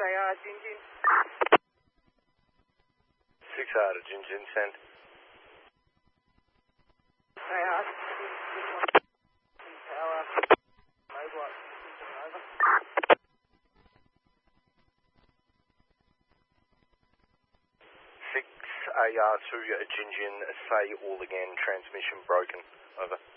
6AR, Jinjin. 6R to Jinjin, send. 6AR, Tower, Mobile, over. 6AR to Jinjin, say all again, transmission broken, over.